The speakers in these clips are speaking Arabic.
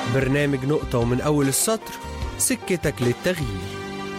برنامج نقطة ومن أول السطر، سكتك للتغيير.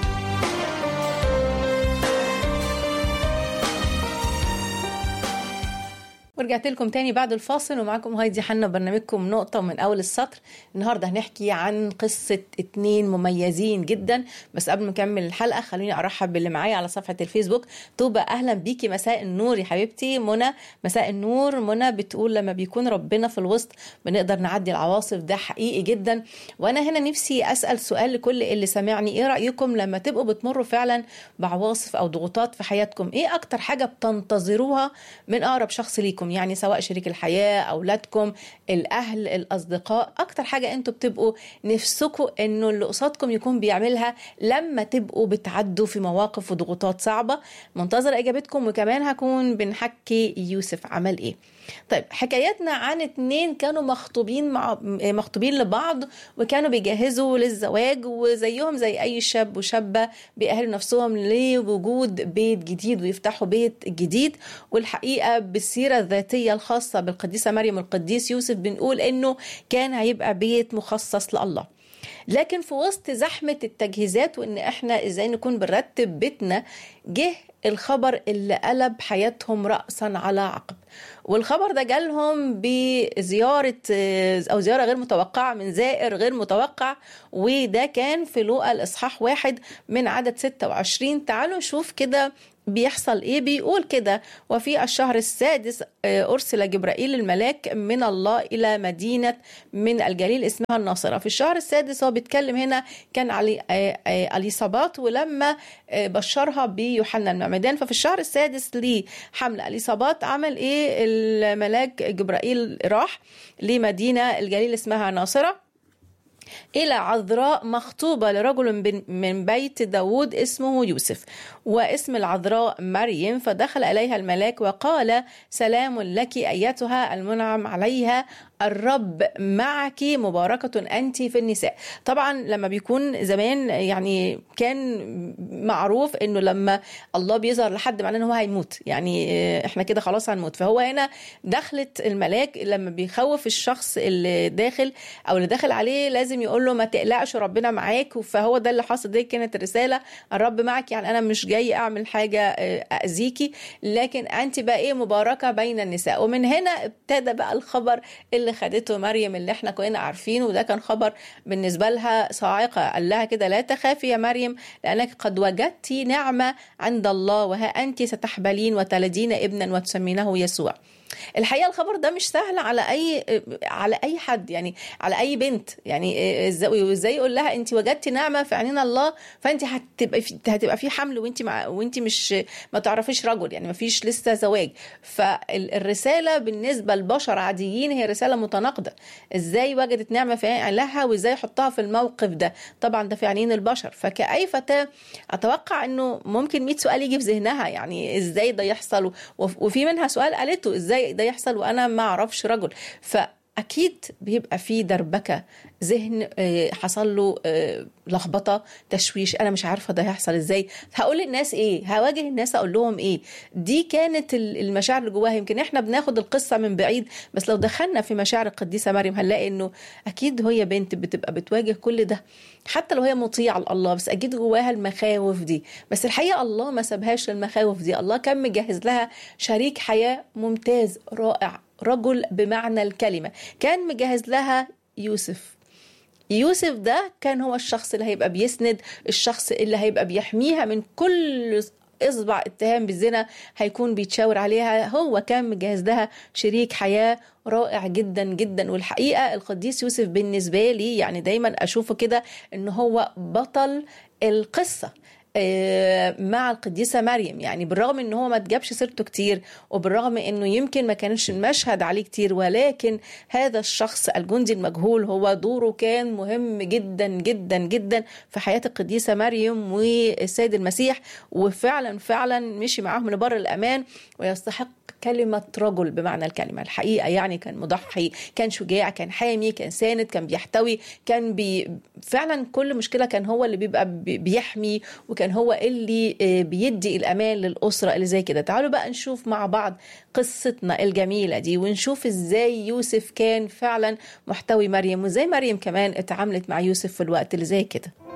ورجعت لكم تاني بعد الفاصل، ومعكم هايدي حنا برنامجكم نقطة ومن أول السطر. النهاردة هنحكي عن قصة 2 مميزين جدا. بس قبل ما نكمل الحلقة خلوني أرحب باللي معايا على صفحة الفيسبوك. طوبة أهلا بيكي، مساء النور يا حبيبتي. منى مساء النور. منى بتقول لما بيكون ربنا في الوسط بنقدر نعدي العواصف، ده حقيقي جدا. وأنا هنا نفسي أسأل سؤال لكل اللي سمعني، إيه رأيكم لما تبقوا بتمروا فعلا بعواصف أو ضغوطات في حياتكم؟ إيه أكتر حاجة بتنتظروها من أقرب شخص ليكم؟ يعني سواء شريك الحياة، أولادكم، الأهل، الأصدقاء. أكتر حاجة أنتوا بتبقوا نفسكم أنه اللي قصادكم يكون بيعملها لما تبقوا بتعدوا في مواقف وضغوطات صعبة. منتظر إجابتكم، وكمان هكون بنحكي يوسف عمل إيه. طيب، حكايتنا عن 2 كانوا مخطوبين لبعض، وكانوا بيجهزوا للزواج، وزيهم زي أي شاب وشابة بيأهلوا نفسهم لوجود بيت جديد ويفتحوا بيت جديد. والحقيقة بالسيرة الذاتية الخاصة بالقديسة مريم والقديس يوسف بنقول إنه كان هيبقى بيت مخصص لله. لكن في وسط زحمة التجهيزات وإن إحنا إزاي نكون بنرتب بيتنا، جه الخبر اللي قلب حياتهم رأسا على عقب. والخبر ده جالهم بزيارة أو زيارة غير متوقعة من زائر غير متوقع، وده كان في لوقا الإصحاح 1 من عدد 26. تعالوا نشوف كده بيحصل ايه. بيقول كده: وفي الشهر السادس أرسل جبرائيل الملاك من الله إلى مدينة من الجليل اسمها الناصرة. في الشهر السادس هو بيتكلم هنا كان على أليصابات، ولما بشرها بيوحنا المعمدان. ففي الشهر السادس لحمل أليصابات عمل ايه الملاك جبرائيل؟ راح لمدينة الجليل اسمها ناصرة إلى عذراء مخطوبة لرجل من بيت داود اسمه يوسف، واسم العذراء مريم. فدخل إليها الملاك وقال: سلام لك أيتها المنعم عليها، الرب معك، مباركة أنت في النساء. طبعا لما بيكون زمان يعني كان معروف إنه لما الله بيظهر لحد معناه إنه هو هيموت، يعني إحنا كده خلاص هنموت. فهو هنا دخلت الملاك لما بيخوف الشخص اللي داخل أو اللي داخل عليه، لازم يقول له ما تقلقش ربنا معاك. فهو ده اللي حصل، دي كانت الرسالة: الرب معك، يعني أنا مش جاي أعمل حاجة أذيكي، لكن أنت بقى إيه مباركة بين النساء. ومن هنا ابتدى بقى الخبر اللي خدته مريم اللي احنا كنا عارفينه، وده كان خبر بالنسبة لها صاعقة. قال لها كده: لا تخافي يا مريم، لأنك قد وجدت نعمة عند الله، وها أنت ستحبلين وتلدين ابنا وتسمينه يسوع. الحقيقة الخبر ده مش سهل على أي حد، يعني على أي بنت. يعني ازاي يقول لها انت وجدتي نعمة في عينين الله، فانت هتبقى في حمل وانت مش ما تعرفيش رجل، يعني ما فيش لسه زواج. فالرسالة بالنسبة لبشر عاديين هي رسالة متناقضة. ازاي وجدت نعمة في عينها وازاي حطها في الموقف ده؟ طبعا ده في عينين البشر. فكأي فتاة اتوقع انه ممكن 100 سؤال يجي في ذهنها، يعني ازاي ده يحصل؟ وفي منها سؤال قالته: ازاي ده يحصل وانا ما اعرفش رجل؟ فاكيد بيبقى في دربكه ذهن، حصل له لخبطه، تشويش، انا مش عارفه ده هيحصل ازاي، هقول للناس ايه، هواجه الناس اقول لهم ايه. دي كانت المشاعر اللي جواها. يمكن احنا بناخد القصه من بعيد، بس لو دخلنا في مشاعر القديسه مريم هنلاقي انه اكيد هي بنت بتبقى بتواجه كل ده، حتى لو هي مطيعه لله، بس اكيد جواها المخاوف دي. بس الحقيقه الله ما سابهاش للمخاوف دي، الله كان مجهز لها شريك حياه ممتاز رائع، رجل بمعنى الكلمه. كان مجهز لها يوسف ده كان هو الشخص اللي هيبقى بيسند، الشخص اللي هيبقى بيحميها من كل إصبع اتهام بالزنا هيكون بيتشاور عليها. هو كان مجهز لها شريك حياة رائع جدا جدا. والحقيقة القديس يوسف بالنسبة لي يعني دايما أشوفه كده إنه هو بطل القصة مع القديسة مريم. يعني بالرغم انه هو ما تجابش سيرته كتير، وبالرغم انه يمكن ما كانش المشهد عليه كتير، ولكن هذا الشخص الجندي المجهول هو دوره كان مهم جدا جدا جدا في حياة القديسة مريم والسيد المسيح، وفعلا مشي معاهم لبر الأمان، ويستحق كلمة رجل بمعنى الكلمة الحقيقة، يعني كان مضحي، كان شجاع، كان حامي، كان ساند، كان بيحتوي، كان فعلا كل مشكلة كان هو اللي بيبقى بيحمي، وكان هو اللي بيدي الأمان للأسرة اللي زي كده. تعالوا بقى نشوف مع بعض قصتنا الجميلة دي، ونشوف ازاي يوسف كان فعلا محتوي مريم، وازاي مريم كمان اتعاملت مع يوسف في الوقت اللي زي كده.